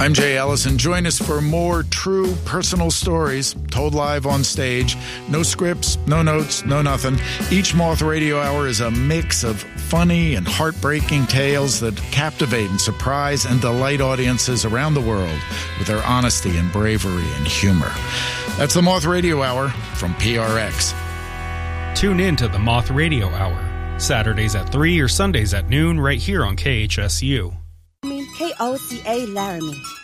I'm Jay Ellison. Join us for more true personal stories told live on stage. No scripts, no notes, no nothing. Each Moth Radio Hour is a mix of funny and heartbreaking tales that captivate and surprise and delight audiences around the world with their honesty and bravery and humor. That's the Moth Radio Hour from PRX. Tune in to the Moth Radio Hour, Saturdays at 3 or Sundays at noon right here on KHSU. KOCA Laramie.